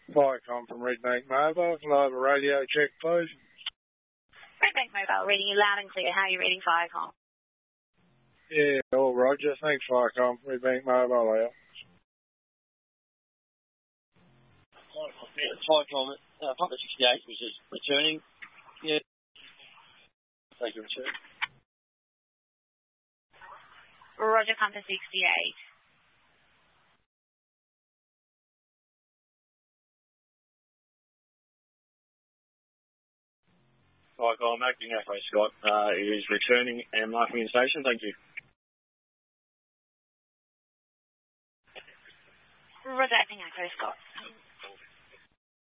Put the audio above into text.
Viacom from Redbank Mobile. Can I have a radio check, please? Redbank Mobile, reading you loud and clear. How are you reading Viacom? Yeah, all Roger. Thanks, Viacom. Redbank Mobile out. Viacom, Papa 68 was just returning. Yeah. Take your return. Roger, Papa 68. Viacom, acting Echo Scott is returning and marking in station. Thank you. Roger, acting Echo Scott.